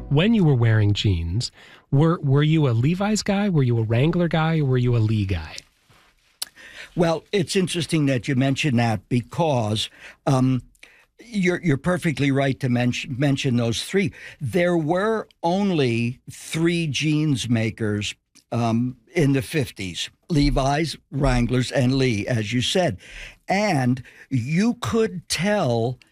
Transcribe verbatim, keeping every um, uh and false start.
when you were wearing jeans, were were you a Levi's guy? Were you a Wrangler guy? Or were you a Lee guy? Well, it's interesting that you mentioned that because um, you're you're perfectly right to mention mention those three. There were only three jeans makers um, in the fifties: Levi's, Wranglers, and Lee, as you said, and you could tell